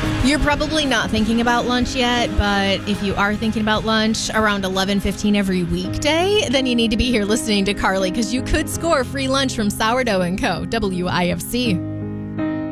You're probably not thinking about lunch yet, but if you are thinking about lunch around 11:15 every weekday, then you need to be here listening to Carly because you could score free lunch from Sourdough & Co. WIFC.